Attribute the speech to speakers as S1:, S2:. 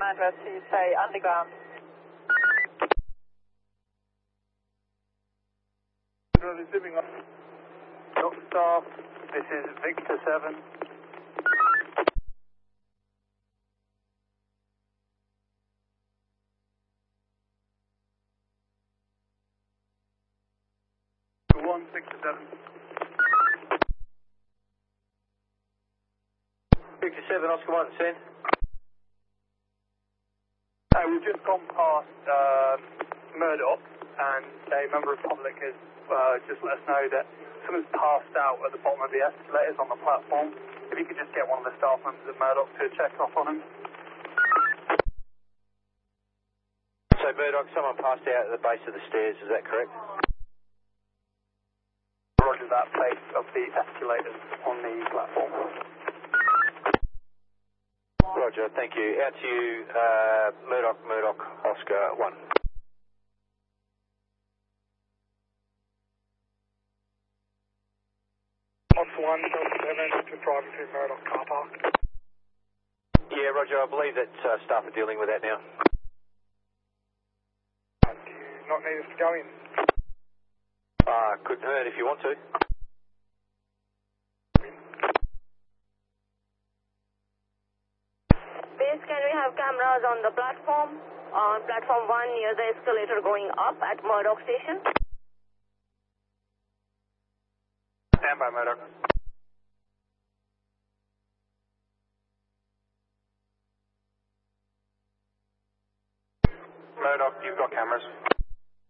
S1: Manchester to say underground.
S2: Receiving up. Dock staff, this is Victor 7. One, 6 to 7.
S3: Victor 7, Oscar 1, send.
S2: We've just gone past Murdoch, and a member of the public has just let us know that someone's passed out at the bottom of the escalators on the platform. If you could just get one of the staff members of Murdoch to check off on him.
S3: So Murdoch, someone passed out at the base of the stairs, is that correct?
S2: Roger that, base of the escalators on the platform.
S3: Roger, thank you. Out to you, Murdoch, Oscar 1.
S2: Oscar 1, Delta 7, to driving through Murdoch car park.
S3: Yeah, Roger, I believe that staff are dealing with that now.
S2: Do you not need us to go in?
S3: Couldn't hurt if you want to.
S4: Base, can we have cameras on the platform? On platform 1 near the escalator going up at Murdoch Station?
S2: Stand by, Murdoch.